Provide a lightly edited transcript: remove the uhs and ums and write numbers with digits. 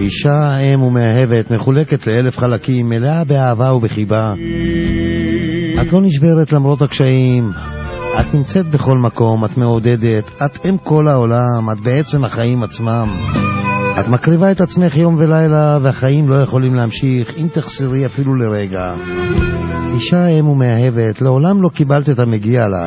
אישה אם ומאהבת, מחולקת ל1,000 חלקים, מלאה באהבה ובחיבה. את לא נשברת למרות הקשיים, את נמצאת בכל מקום, את מעודדת, את אם כל העולם, את בעצם החיים עצמם. את מקריבה את עצמך יום ולילה, והחיים לא יכולים להמשיך אם תחסרי אפילו לרגע. אישה אם ומאהבת, לעולם לא קיבלת את המגיע לה.